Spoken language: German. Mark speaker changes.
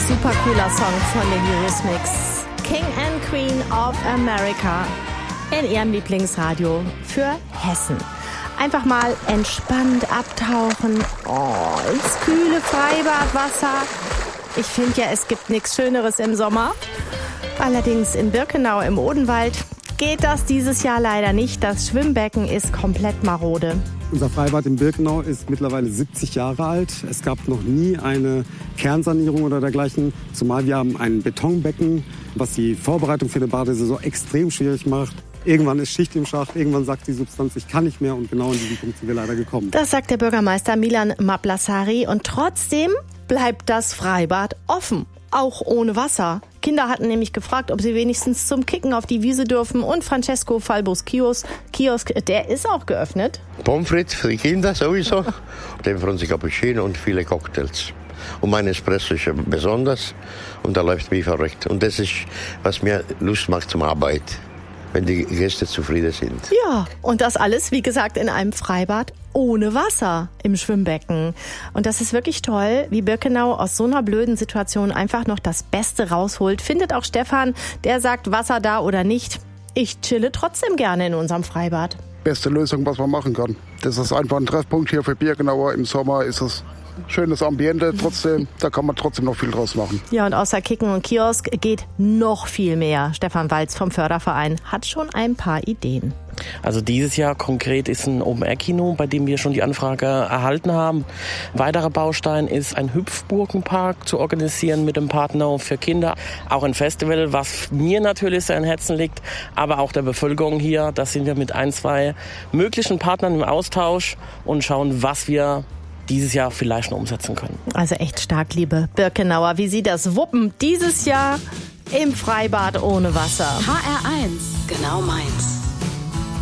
Speaker 1: Super cooler Song von den Eurythmics. King and Queen of America in ihrem Lieblingsradio für Hessen. Einfach mal entspannt abtauchen, ins kühle Freibadwasser. Ich finde ja, es gibt nichts Schöneres im Sommer. Allerdings in Birkenau im Odenwald geht das dieses Jahr leider nicht. Das Schwimmbecken ist komplett marode.
Speaker 2: Unser Freibad in Birkenau ist mittlerweile 70 Jahre alt. Es gab noch nie eine Kernsanierung oder dergleichen. Zumal wir haben ein Betonbecken, was die Vorbereitung für eine Badesaison extrem schwierig macht. Irgendwann ist Schicht im Schacht, irgendwann sagt die Substanz, ich kann nicht mehr, und genau in diesen Punkt sind wir leider gekommen.
Speaker 1: Das sagt der Bürgermeister Milan Maplasari, und trotzdem bleibt das Freibad offen, auch ohne Wasser. Kinder hatten nämlich gefragt, ob sie wenigstens zum Kicken auf die Wiese dürfen, und Francesco Falbos Kiosk, der ist auch geöffnet.
Speaker 3: Pommes frites für die Kinder sowieso, dann freuen sich Cappuccino und viele Cocktails. Und mein Espresso ist besonders, und da läuft wie verrückt. Und das ist, was mir Lust macht zum Arbeit, wenn die Gäste zufrieden sind.
Speaker 1: Ja, und das alles, wie gesagt, in einem Freibad ohne Wasser im Schwimmbecken. Und das ist wirklich toll, wie Birkenau aus so einer blöden Situation einfach noch das Beste rausholt. Findet auch Stefan, der sagt, Wasser da oder nicht, ich chille trotzdem gerne in unserem Freibad.
Speaker 4: Beste Lösung, was man machen kann. Das ist einfach ein Treffpunkt hier für Birkenauer. Im Sommer ist es schönes Ambiente trotzdem, da kann man trotzdem noch viel draus machen.
Speaker 1: Ja, und außer Kicken und Kiosk geht noch viel mehr. Stefan Walz vom Förderverein hat schon ein paar Ideen.
Speaker 5: Also dieses Jahr konkret ist ein Open-Air-Kino, bei dem wir schon die Anfrage erhalten haben. Weiterer Baustein ist ein Hüpfburgenpark zu organisieren mit dem Partner für Kinder. Auch ein Festival, was mir natürlich sehr am Herzen liegt, aber auch der Bevölkerung hier. Da sind wir mit 1-2 möglichen Partnern im Austausch und schauen, was wir dieses Jahr vielleicht noch umsetzen können.
Speaker 1: Also echt stark, liebe Birkenauer, wie Sie das wuppen dieses Jahr im Freibad ohne Wasser.
Speaker 6: HR1, genau meins.